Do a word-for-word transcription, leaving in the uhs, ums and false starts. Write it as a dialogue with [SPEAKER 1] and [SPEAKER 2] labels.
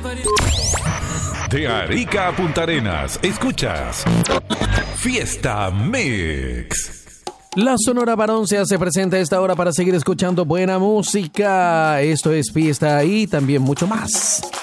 [SPEAKER 1] De Arica a Punta Arenas, escuchas Fiesta Mix.
[SPEAKER 2] La Sonora Barón se hace presente a esta hora para seguir escuchando buena música. Esto es Fiesta y también mucho más.